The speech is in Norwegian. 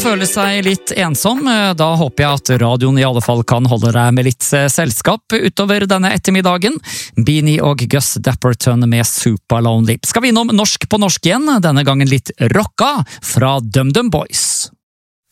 føle seg litt ensom, da håper jeg at radioen i alle fall kan holde deg med litt selskap utover denne ettermiddagen. Beanie og Gus Dapperton med Super Lonely. Skal vi innom norsk på norsk igjen, denne gangen litt rocka fra DumDum Boys.